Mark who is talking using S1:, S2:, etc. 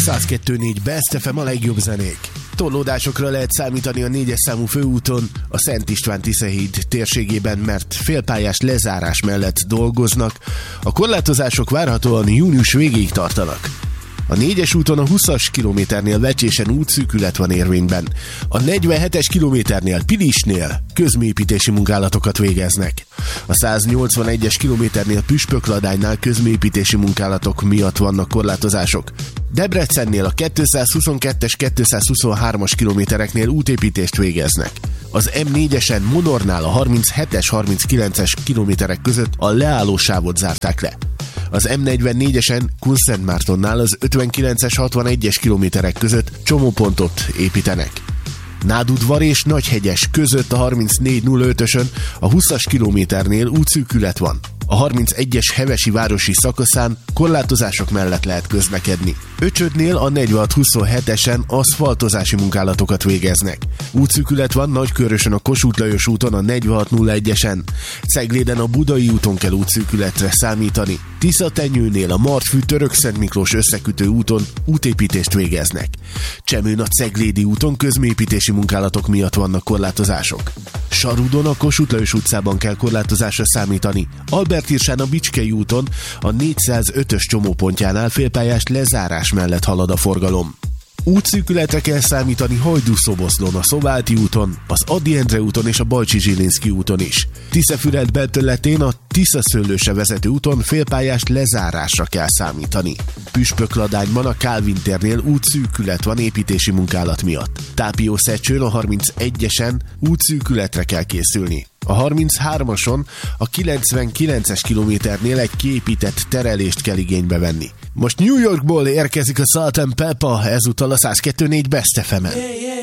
S1: 102.4 Best FM, a legjobb zenék. Torlódásokra lehet számítani a 4-es számú főúton, a Szent István-Tiszahíd térségében, mert félpályás lezárás mellett dolgoznak. A korlátozások várhatóan június végéig tartanak. A 4-es úton a 20-as kilométernél Vecsésen útszűkület van érvényben. A 47-es kilométernél Pilisnél közműépítési munkálatokat végeznek. A 181-es kilométernél Püspökladánynál közműépítési munkálatok miatt vannak korlátozások. Debrecennél a 222-es, 223-as kilométereknél útépítést végeznek. Az M4-esen Monornál a 37-es, 39-es kilométerek között a leállósávot zárták le. Az M44-esen Kunszentmártonnál az 59-es, 61-es kilométerek között csomópontot építenek. Nádudvar és Nagyhegyes között a 34-05-ösön a 20-as kilométernél útszűkület van. A 31-es Hevesi városi szakaszán korlátozások mellett lehet közlekedni. Öcsödnél a 46-27-esen aszfaltozási munkálatokat végeznek. Útszűkület van Nagykörösön a Kossuth Lajos úton a 46-01-esen. Cegléden a Budai úton kell útszűkületre számítani. Tiszatenyőnél a Martfű Törökszent Miklós összekötő úton útépítést végeznek. Csemőn a Ceglédi úton közműépítési munkálatok miatt vannak korlátozások. Sarudon a Kossuth Lajos utcában kell korlátozásra számítani. Albertirsán a Bicskei úton a 405-ös csomópontjánál félpályás lezárás mellett halad a forgalom. Útszűkületre kell számítani Hajdú-Szoboszlón, a Szováti úton, az Ady Endre úton és a Bajcsy-Zsilinszky úton is. Tiszafüred belterületén a Tiszaszőlőse vezető úton félpályás lezárásra kell számítani. Püspökladányban a Kálvin térnél útszűkület van építési munkálat miatt. Tápiószecsőn a 31-esen útszűkületre kell készülni. A 33-ason a 99-es kilométernél egy kiépített terelést kell igénybe venni. Most New Yorkból érkezik a Salt & Pepper, ezúttal a 102.4 Best FM-en.